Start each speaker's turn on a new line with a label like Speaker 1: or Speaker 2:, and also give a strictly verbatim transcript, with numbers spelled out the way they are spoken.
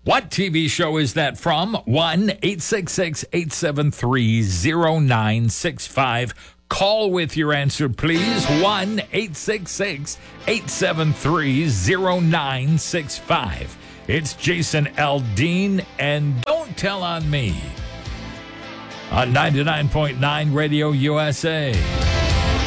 Speaker 1: What T V show is that from? one eight six six, eight seven three, zero nine six five. Call with your answer, please. one eight six six, eight seven three, zero nine six five. It's Jason Aldean, and Don't Tell on Me on ninety-nine point nine Radio U S A.